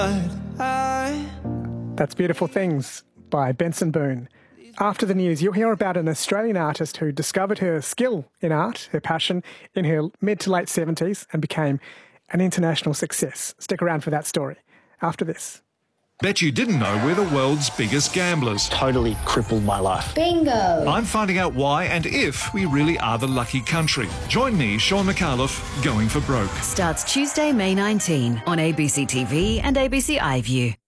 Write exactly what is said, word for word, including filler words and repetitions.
That's Beautiful Things by Benson Boone. After the news, you'll hear about an Australian artist who discovered her skill in art, her passion, in her mid to late seventies and became an international success. Stick around for that story after this. Bet you didn't know we're the world's biggest gamblers. Totally crippled my life. Bingo! I'm finding out why and if we really are the lucky country. Join me, Sean McAuliffe, Going for Broke. Starts Tuesday, May nineteenth on A B C T V and A B C iView.